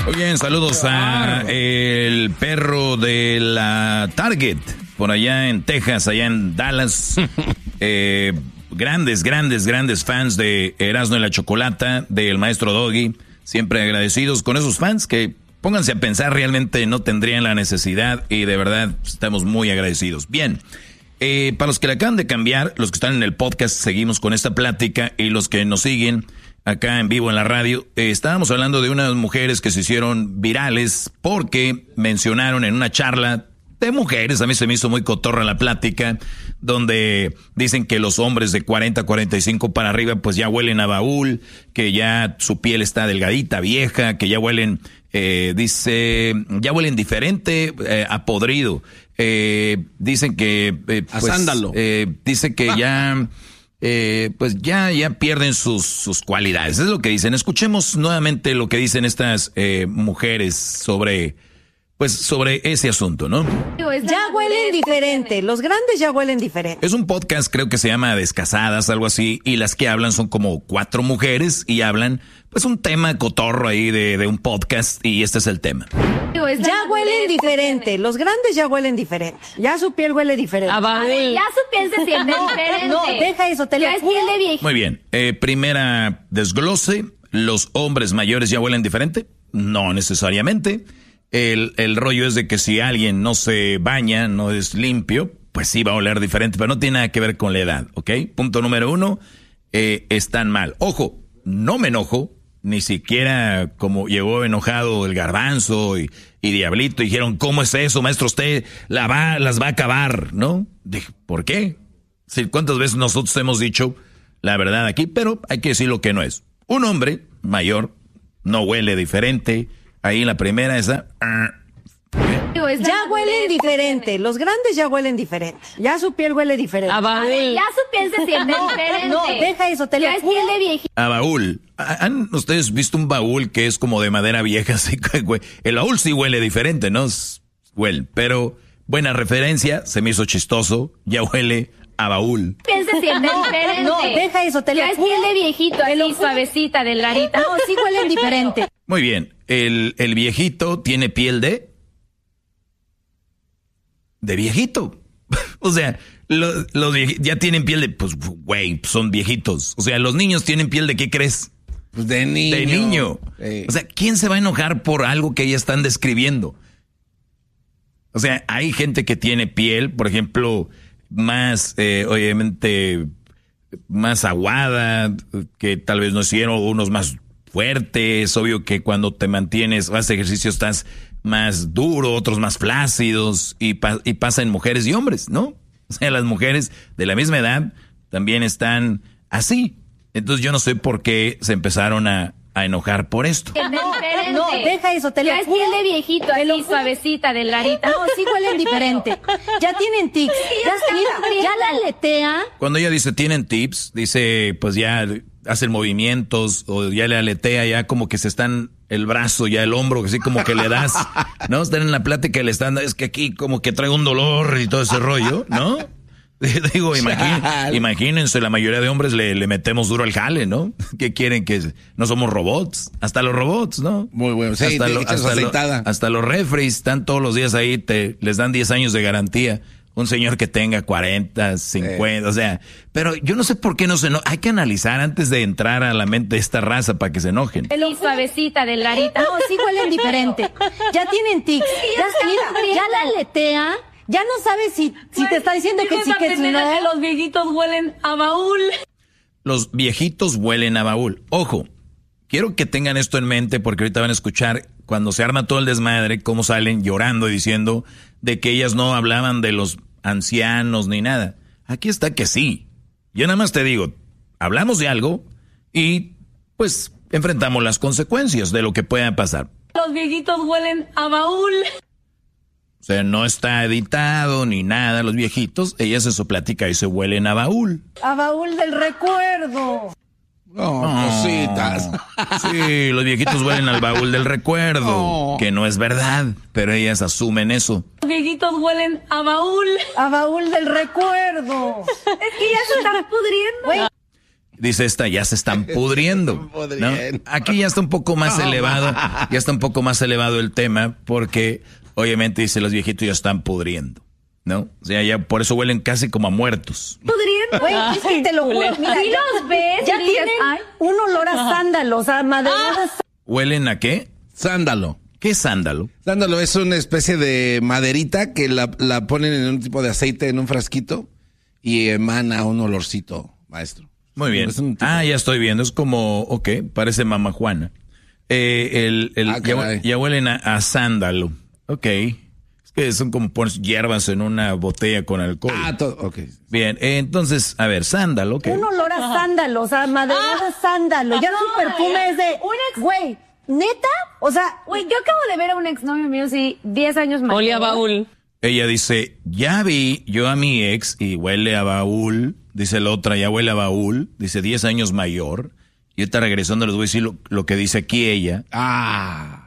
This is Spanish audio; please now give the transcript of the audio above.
Muy bien, saludos a el perro de la Target, por allá en Texas, allá en Dallas. Grandes fans de Erasmo y la Chocolata, del maestro Doggy. Siempre agradecidos con esos fans que, pónganse a pensar, realmente no tendrían la necesidad y de verdad estamos muy agradecidos. Bien, para los que le acaban de cambiar, los que están en el podcast, seguimos con esta plática, y los que nos siguen acá en vivo en la radio, estábamos hablando de unas mujeres que se hicieron virales porque mencionaron en una charla de mujeres, a mí se me hizo muy cotorra la plática, donde dicen que los hombres de 40, 45 para arriba pues ya huelen a baúl, que ya su piel está delgadita, vieja, que ya huelen, ya huelen diferente, a podrido. Dicen que a sándalo. Dice que ya pues ya pierden sus cualidades. Es lo que dicen. Escuchemos nuevamente lo que dicen estas mujeres sobre ese asunto, ¿no? Ya huelen diferente, los grandes ya huelen diferente. Es un podcast, creo que se llama Descasadas, algo así, y las que hablan son como 4 mujeres y hablan, pues, un tema cotorro ahí de un podcast, y este es el tema. Ya huelen diferente, los grandes ya huelen diferente. Ya su piel huele diferente. Ya su piel se siente diferente. No, deja eso, te lo juro. Muy bien, primera desglose, ¿los hombres mayores ya huelen diferente? No necesariamente. El rollo es de que si alguien no se baña, no es limpio, pues sí va a oler diferente, pero no tiene nada que ver con la edad, ¿ok? Punto número 1, están mal. Ojo, no me enojo, ni siquiera como llegó enojado el Garbanzo y Diablito, dijeron, ¿cómo es eso, maestro? Usted las va a acabar, ¿no? Dije, ¿por qué? Sí, ¿cuántas veces nosotros hemos dicho la verdad aquí? Pero hay que decir lo que no es. Un hombre mayor no huele diferente. Ahí la primera, esa. Ya huelen diferente, los grandes ya huelen diferente. Ya su piel huele diferente. Ya su piel se siente diferente. No, deja eso, te lo juro. Ya es piel de viejito. A baúl. ¿Han ustedes visto un baúl que es como de madera vieja? Así, el baúl sí huele diferente, ¿no? Huele, pero buena referencia, se me hizo chistoso. Ya huele a baúl. Piel se siente diferente. No, deja eso, te lo juro. Ya es piel de viejito, así suavecita, delgadita. No, sí huelen diferente. Muy bien. El viejito tiene piel de viejito. O sea, los viejitos ya tienen piel de, pues, güey, son viejitos. O sea, los niños tienen piel de, ¿qué crees? Pues de niño. De niño. O sea, ¿quién se va a enojar por algo que ya están describiendo? O sea, hay gente que tiene piel, por ejemplo, más, obviamente, más aguada, que tal vez no hicieron, unos más fuertes. Obvio que cuando te mantienes, haces ejercicio, estás más duro, otros más flácidos, y pasa en mujeres y hombres, ¿no? O sea, las mujeres de la misma edad también están así. Entonces yo no sé por qué se empezaron a enojar por esto. No, deja eso, te lo juro. Ya es piel de viejito, así suavecita, delgadita. No, sí huelen diferente. Ya tienen tics. Ya la aletea. Cuando ella dice tienen tips, dice pues ya hacen movimientos o ya le aletea, ya como que se están el brazo, ya el hombro, así como que le das, ¿no? Están en la plática y le están, es que aquí como que trae un dolor y todo ese rollo, ¿no? Digo, imagínense, la mayoría de hombres le metemos duro al jale, ¿no? ¿Qué quieren? Que no somos robots. Hasta los robots, ¿no? Muy bueno. Sí, hasta los refris están todos los días ahí, les dan 10 años de garantía. Un señor que tenga 40, 50, o sea, pero yo no sé por qué no se enoja. Hay que analizar antes de entrar a la mente de esta raza para que se enojen. Y suavecita, delgadita. No, sí huelen diferente. Ya tienen tics. Ya la aletea. Ya no sabes si te está diciendo que sí, que sí, no. Los viejitos huelen a baúl. Los viejitos huelen a baúl. Ojo, quiero que tengan esto en mente porque ahorita van a escuchar cuando se arma todo el desmadre, cómo salen llorando y diciendo de que ellas no hablaban de los ancianos ni nada. Aquí está que sí. Yo nada más te digo, hablamos de algo y pues enfrentamos las consecuencias de lo que pueda pasar. Los viejitos huelen a baúl. O sea, no está editado ni nada, los viejitos, ellas en su plática y se huelen a baúl. A baúl del recuerdo. Cositas. Sí, los viejitos huelen al baúl del recuerdo, que no es verdad, pero ellas asumen eso. Los viejitos huelen a baúl. A baúl del recuerdo. Es que ya se están pudriendo. Dice esta, ya se están pudriendo, ¿no? Aquí ya está un poco más elevado, el tema, porque obviamente dice los viejitos ya están pudriendo, ¿no? O sea, ya por eso huelen casi como a muertos. Pudriendo. Güey, es que te lo juro, mira, Si los ves, ya y dices, tienen ay. un olor a sándalos, a maderadas. ¿Huelen a qué? Sándalo. ¿Qué es sándalo? Sándalo es una especie de maderita que la ponen en un tipo de aceite en un frasquito y emana un olorcito, maestro. Muy bien. Es un tipo- Ya estoy viendo. Es como, parece Mama Juana. Ya huelen a sándalo. Ok. Es que son como pones hierbas en una botella con alcohol. Ok. Bien, entonces, a ver, sándalo, ¿ok? Un olor a sándalos, a maderadas sándalo. Ya su perfume es de... Güey, ¿neta? O sea, Güey, yo acabo de ver a un exnovio mío, sí, 10 años mayor. Olía a baúl. Ella dice, ya vi yo a mi ex y huele a baúl. Dice la otra, ya huele a baúl. Dice 10 años mayor. Y ahorita regresando les voy a decir lo que dice aquí ella.